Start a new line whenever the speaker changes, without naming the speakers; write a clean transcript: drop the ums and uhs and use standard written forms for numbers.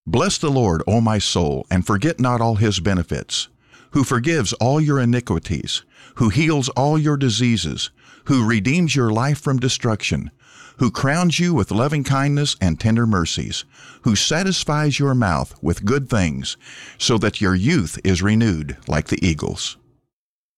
Bless the Lord, O my soul, and forget not all his benefits, who forgives all your iniquities, who heals all your diseases, who redeems your life from destruction, who crowns you with loving kindness and tender mercies, who satisfies your mouth with good things, so that your youth is renewed like the eagles.